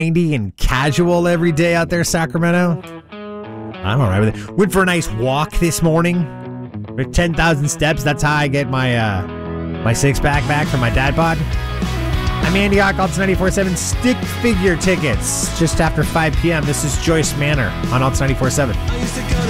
90 and casual every day out there, Sacramento. I'm all right with it. Went for a nice walk this morning. With 10,000 steps. That's how I get my my six-pack back from my dad bod. I'm Andy Hawk, Alts 94.7 Stick Figure Tickets. Just after 5 p.m. This is Joyce Manor on Alts 94.7.